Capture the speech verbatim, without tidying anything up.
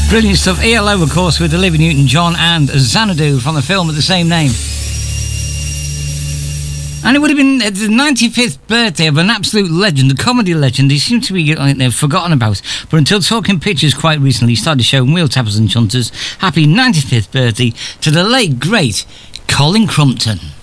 Brilliant stuff. E L O, of course, with Olivia Newton-John and Xanadu from the film of the same name. And it would have been the ninety-fifth birthday of an absolute legend, a comedy legend. He seemed to be uh, forgotten about. But until Talking Pictures quite recently started showing Wheel Tappers and Chunters, happy ninety-fifth birthday to the late, great Colin Crumpton.